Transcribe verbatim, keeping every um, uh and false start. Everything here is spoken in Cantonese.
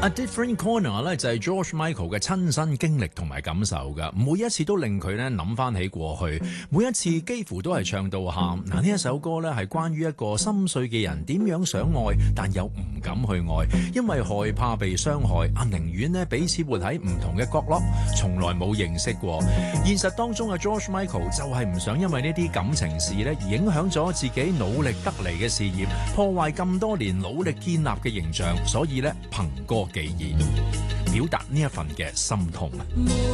A Different Corner 咧就係 George Michael 嘅親身經歷同埋感受㗎，每一次都令佢咧諗翻起過去，每一次幾乎都係唱到喊。嗱，呢一首歌咧係關於一個心碎嘅人點樣想愛，但又唔敢去愛，因為害怕被傷害，啊寧願咧彼此活喺唔同嘅角落，從來冇認識過。現實當中嘅 George Michael 就係唔想因為呢啲感情事咧而影響咗自己努力得嚟嘅事業，破壞咁多年努力建立嘅形象，所以咧憑歌寄意，表達呢一份嘅心痛。